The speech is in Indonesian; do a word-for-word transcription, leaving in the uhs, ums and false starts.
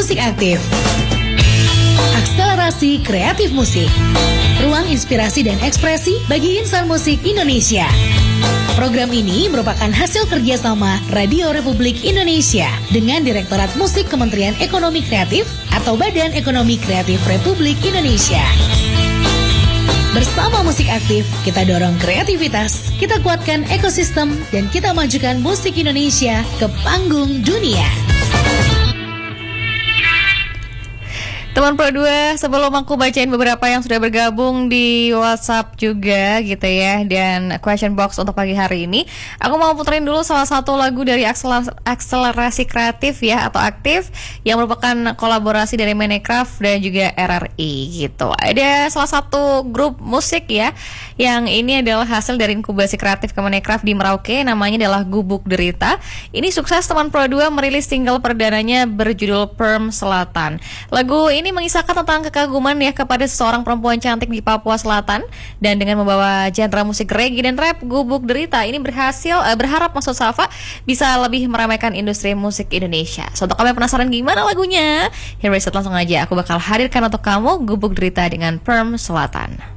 Musik Aktif. Akselerasi kreatif musik. Ruang inspirasi dan ekspresi bagi insan musik Indonesia. Program ini merupakan hasil kerjasama Radio Republik Indonesia dengan Direktorat Musik Kementerian Ekonomi Kreatif atau Badan Ekonomi Kreatif Republik Indonesia. Bersama Musik Aktif, kita dorong kreativitas, kita kuatkan ekosistem, dan kita majukan musik Indonesia ke panggung dunia. Teman Pro dua, sebelum aku bacain beberapa yang sudah bergabung di WhatsApp juga gitu ya, dan question box untuk pagi hari ini, aku mau puterin dulu salah satu lagu dari Akselerasi Kreatif ya, atau Aktif, yang merupakan kolaborasi dari Menecraft dan juga R R I gitu. Ada salah satu grup musik ya, yang ini adalah hasil dari inkubasi kreatif Kemenecraft di Merauke, namanya adalah Gubuk Derita. Ini sukses teman Pro dua merilis single perdananya berjudul Perm Selatan. Lagu ini Ini mengisahkan tentang kekaguman ya kepada seseorang perempuan cantik di Papua Selatan, dan dengan membawa genre musik reggae dan rap, Gubuk Derita ini berhasil eh, berharap maksud Safa bisa lebih meramaikan industri musik Indonesia. So, untuk kalian penasaran gimana lagunya? Here is it, langsung aja aku bakal hadirkan untuk kamu Gubuk Derita dengan Perm Selatan.